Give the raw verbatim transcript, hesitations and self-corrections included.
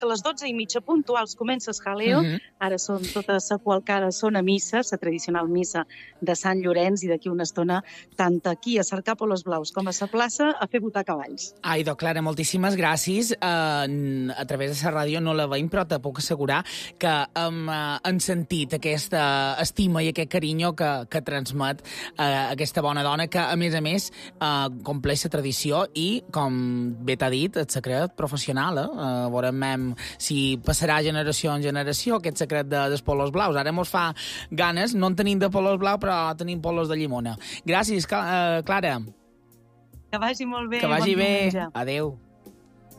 a les dotze i mitja puntuals comença el jaleo. Uh -huh. Ara són totes qualcades, són a missa, la tradicional missa de Sant Llorenç, i d'aquí una estona tant aquí a cercar polos blaus com a la plaça a fer votar cavalls. Ai, doncs, Clara, moltíssimes gràcies. Uh, a través de la ràdio no la veiem, però te puc assegurar que hem, uh, hem sentit aquesta estima i aquest carinyo que, que transmet uh, aquesta bona dona que, a més a més, uh, compleix la tradició i, com bé t'ha dit, el secret professional, eh? Uh, veurem si passarà generació en generació aquest secret de, dels polos blaus. Ara mos fa ganes, no en tenim de polos blaus, però tenim polos de llimona. Gràcies, uh, Clara. Que vagi molt bé. Que vagi bon bé. Diumenge. Adéu.